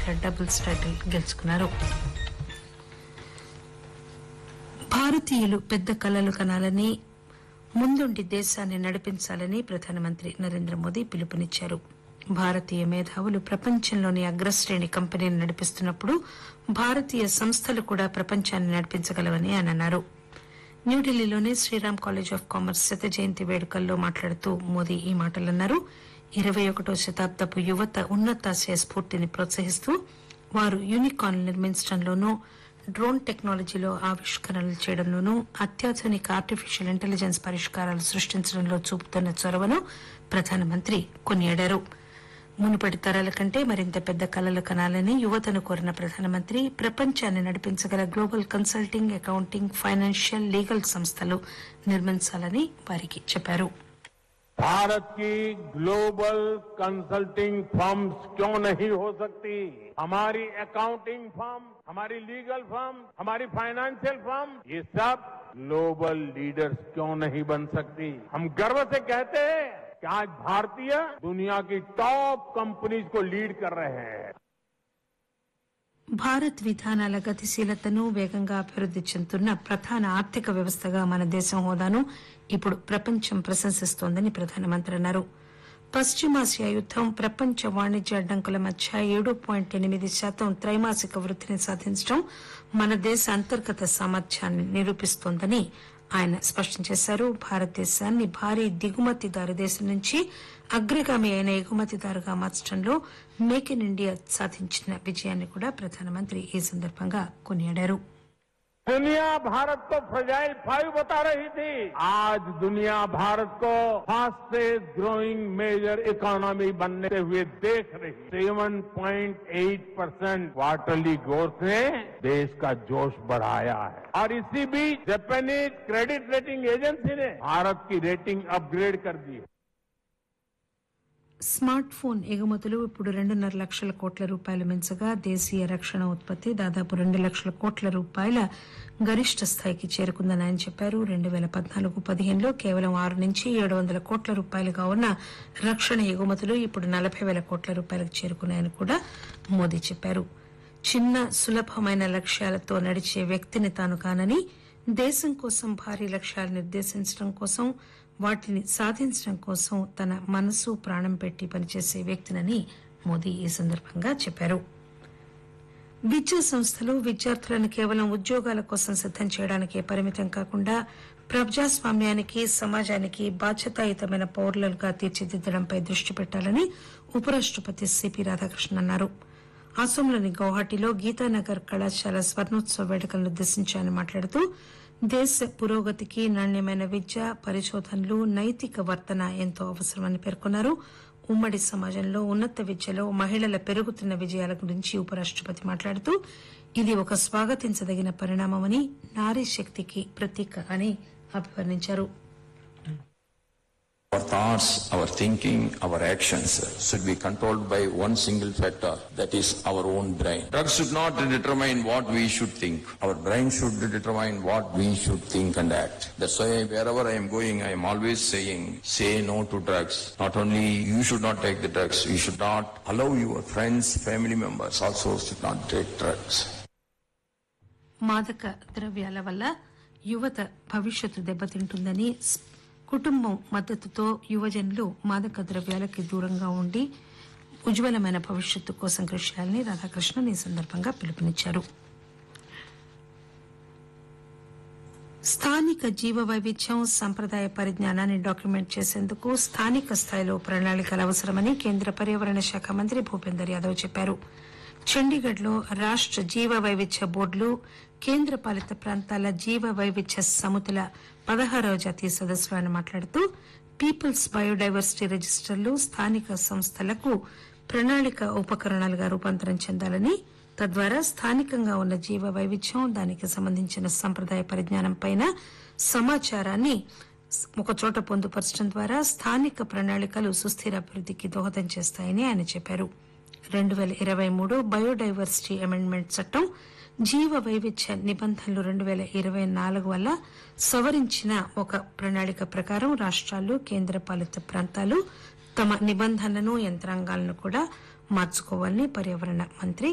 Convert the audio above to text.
పురుషుల doubles title గెలుచుకున్నారు. భారతీయులు పెద్ద కలలు కనాలని, ముందుండి దేశాన్ని నడిపించాలని ప్రధానమంత్రి నరేంద్ర మోదీ పిలుపునిచ్చారు. భారతీయ మేధావులు ప్రపంచంలోని అగ్రశ్రేణి కంపెనీలు నడిపిస్తున్నప్పుడు భారతీయ సంస్థలు కూడా ప్రపంచాన్ని నడిపించగలవని ఆయన అన్నారు. న్యూఢిల్లీలోని శ్రీరామ్ కాలేజ్ ఆఫ్ కామర్స్ శత జయంతి వేడుకల్లో మాట్లాడుతూ మోదీ ఈ మాటలన్నారు. 21వ శతాబ్దపు యువత ఉన్నతాశయ స్ఫూర్తిని ప్రోత్సహిస్తూ వారు యూనికార్న్లు నిర్మించడంలోనూ, డ్రోన్ టెక్నాలజీలో ఆవిష్కరణలు చేయడంలోనూ, అత్యాధునిక ఆర్టిఫిషియల్ ఇంటెలిజెన్స్ పరిష్కారాలు సృష్టించడంలో చూపుతున్న చొరవను ప్రధానమంత్రి కొనియాడారు. మునుపటి తరాల కంటే మరింత పెద్ద కలలు కనాలని యువతను కోరిన ప్రధానమంత్రి ప్రపంచాన్ని నడిపించగల global consulting, accounting, financial, legal సంస్థలు నిర్మించాలని వారికి చెప్పారు. भारत की ग्लोबल कंसल्टिंग फर्म्स क्यों नहीं हो सकती? हमारी अकाउंटिंग फर्म, हमारी लीगल फर्म, हमारी फाइनेंशियल फर्म, ये सब ग्लोबल लीडर्स क्यों नहीं बन सकती? हम गर्व से कहते हैं कि आज भारतीय दुनिया की टॉप कंपनीज को लीड कर रहे हैं. భారత్ విధానాల గతిశీలతను, వేగంగా అభివృద్ది చెందుతున్న ప్రధాన ఆర్థిక వ్యవస్థగా మన దేశం హోదాను ఇప్పుడు ప్రపంచం ప్రశంసిస్తోందని ప్రధానమంత్రి అన్నారు. పశ్చిమాసియా యుద్దం ప్రపంచ వాణిజ్య అడ్డంకుల మధ్య 7.8% త్రైమాసిక వృద్దిని సాధించడం మన దేశ అంతర్గత సామర్థ్యాన్ని నిరూపిస్తోందని ఆయన స్పష్టం చేశారు. భారతదేశాన్ని భారీ దిగుమతిదారు దేశం నుంచి అగ్రగామి అయిన ఎగుమతిదారుగా మార్చడంలో మేక్ ఇన్ ఇండియా సాధించిన విజయాన్ని కూడా ప్రధానమంత్రి ఈ సందర్భంగా కొనియాడారు. दुनिया भारत को फ्रजाइल 5 बता रही थी. आज दुनिया भारत को फास्टेस्ट ग्रोइंग मेजर इकोनॉमी बनते हुए देख रही. 7.8% क्वार्टरली ग्रोथ ने देश का जोश बढ़ाया है. और इसी बीच जापानीज क्रेडिट रेटिंग एजेंसी ने भारत की रेटिंग अपग्रेड कर दी है. స్మార్ట్ ఫోన్ ఎగుమతులు ఇప్పుడు 2.5 లక్షల కోట్ల రూపాయలు మించగా దేశీయ రక్షణ ఉత్పత్తి దాదాపు 2 లక్షల కోట్ల రూపాయల గరిష్ట స్థాయికి చేరుకుందని ఆయన చెప్పారు. 2014-15లో కేవలం 6 నుంచి 700 కోట్ల రూపాయలుగా ఉన్న రక్షణ ఎగుమతులు ఇప్పుడు 40,000 కోట్ల రూపాయలకు చేరుకున్నాయని కూడా మోదీ చెప్పారు. చిన్న సులభమైన లక్ష్యాలతో నడిచే వ్యక్తిని తాను కానని, దేశం కోసం భారీ లక్ష్యాలు నిర్దేశించడం కోసం, వాటిని సాధించడం కోసం తన మనసు ప్రాణం పెట్టి పనిచేసే వ్యక్తినని మోదీ ఈ సందర్భంగా చెప్పారు. విద్యా సంస్థలు విద్యార్థులను కేవలం ఉద్యోగాల కోసం సిద్దం చేయడానికే పరిమితం కాకుండా ప్రజాస్వామ్యానికి, సమాజానికి బాధ్యతాయుతమైన పౌరులుగా తీర్చిదిద్దడంపై దృష్టి పెట్టాలని ఉపరాష్టపతి సిపి రాధాకృష్ణన్ అన్నారు. అసోంలోని గౌహాటీలో గీతానగర్ కళాశాల స్వర్ణోత్సవ వేడుకలను ఉద్దేశించి ఆయన మాట్లాడుతూ దేశ పురోగతికి నాణ్యమైన విద్య, పరిశోధనలు, నైతిక వర్తన ఎంతో అవసరమని పేర్కొన్నారు. ఉమ్మడి సమాజంలో ఉన్నత విద్యలో మహిళల పెరుగుతున్న విజయాల గురించి ఉపరాష్టపతి మాట్లాడుతూ ఇది ఒక స్వాగతించదగిన పరిణామమని, నారీ శక్తికి ప్రతీక అని అభివర్ణించారు. Our thoughts, our thinking, our actions should be controlled by one single factor, that is our own brain. Drugs should not determine what we should think. Our brain should determine what we should think and act. That's why wherever I am going, I am always saying, say no to drugs. Not only you should not take the drugs, you should not allow your friends, family members also should not take drugs. మాదక ద్రవ్యాల వల్ల యువత భవిష్యత్తు దెబ్బతింటుందని, కుటుంబం మద్దతుతో యువజనులు మాదక ద్రవ్యాలకి దూరంగా ఉండి ఉజ్వలమైన భవిష్యత్తు కోసం కృషి చేయాలని రాధాకృష్ణన్ ఈ సందర్భంగా పిలుపునిచ్చారు. స్థానిక జీవ వైవిధ్యం, సంప్రదాయ పరిజ్ఞానాన్ని డాక్యుమెంట్ చేసేందుకు స్థానిక స్థాయిలో ప్రణాళికలు అవసరమని కేంద్ర పర్యావరణ శాఖ మంత్రి భూపేందర్ యాదవ్ చెప్పారు. చండీగఢ్ లో రాష్ట జీవ వైవిధ్య బోర్డులు, కేంద్ర పాలిత ప్రాంతాల జీవ వైవిధ్య సమితుల 16వ జాతీయ సదస్సులో ఆయన మాట్లాడుతూ పీపుల్స్ బయోడైవర్సిటీ రిజిస్టర్లు స్థానిక సంస్థలకు ప్రణాళిక ఉపకరణాలుగా రూపాంతరం చెందాలని, తద్వారా స్థానికంగా ఉన్న జీవ వైవిధ్యం, దానికి సంబంధించిన సంప్రదాయ పరిజ్ఞానంపై సమాచారాన్ని ఒకచోట పొందుపరచడం ద్వారా స్థానిక ప్రణాళికలు సుస్థిర అభివృద్దికి దోహదం చేస్తాయని ఆయన చెప్పారు. 2023 బయోడైవర్సిటీ అమెండ్మెంట్ చట్టం జీవ వైవిధ్య నిబంధనలు 2024 వల్ల సవరించిన ఒక ప్రణాళిక ప్రకారం రాష్టాలు, కేంద్ర పాలిత ప్రాంతాలు తమ నిబంధనలను, యంత్రాంగాలను కూడా మార్చుకోవాలని పర్యావరణ మంత్రి